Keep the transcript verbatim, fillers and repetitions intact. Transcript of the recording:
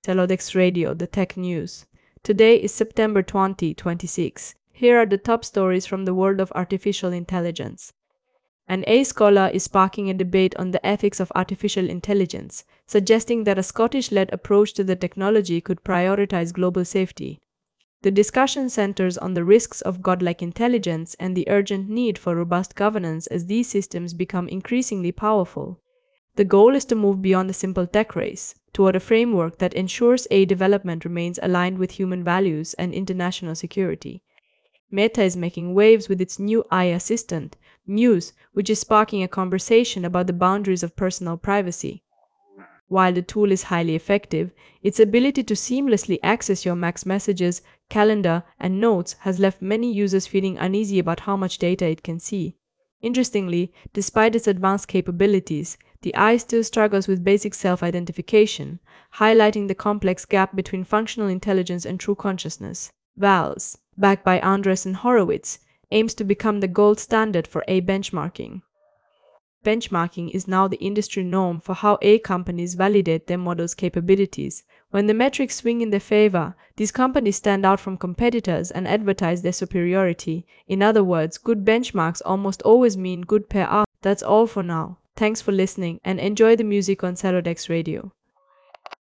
Celodex Radio, the tech news. Today is September twentieth, twenty-six. Here are the top stories from the world of artificial intelligence. An A I scholar is sparking a debate on the ethics of artificial intelligence, suggesting that a Scottish-led approach to the technology could prioritize global safety. The discussion centers on the risks of godlike intelligence and the urgent need for robust governance as these systems become increasingly powerful. The goal is to move beyond a simple tech race toward a framework that ensures A I development remains aligned with human values and international security. Meta is making waves with its new A I assistant, Muse, which is sparking a conversation about the boundaries of personal privacy. While the tool is highly effective, its ability to seamlessly access your Mac's messages, calendar, and notes has left many users feeling uneasy about how much data it can see. Interestingly, despite its advanced capabilities, the A I still struggles with basic self-identification, highlighting the complex gap between functional intelligence and true consciousness. Vals, backed by Andreessen Horowitz, aims to become the gold standard for A I benchmarking. Benchmarking is now the industry norm for how A I companies validate their models' capabilities. When the metrics swing in their favor, these companies stand out from competitors and advertise their superiority. In other words, good benchmarks almost always mean good P R. That's all for now. Thanks for listening and enjoy the music on Celodex Radio.